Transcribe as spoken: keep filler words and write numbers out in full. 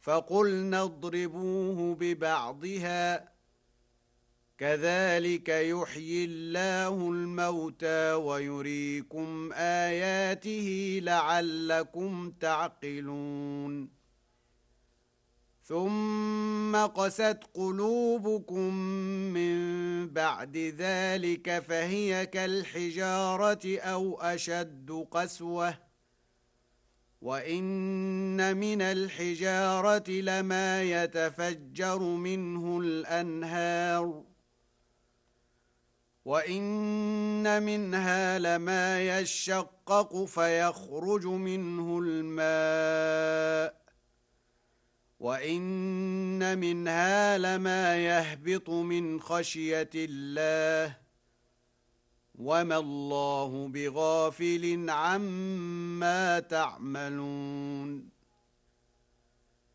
فقلنا اضربوه ببعضها كذلك يحيي الله الموتى ويريكم آياته لعلكم تعقلون ثم قست قلوبكم من بعد ذلك فهي كالحجارة أو أشد قسوة وإن من الحجارة لما يتفجر منه الأنهار وإن منها لما يشقق فيخرج منه الماء وإن منها لما يهبط من خشية الله وما الله بغافل عما تعملون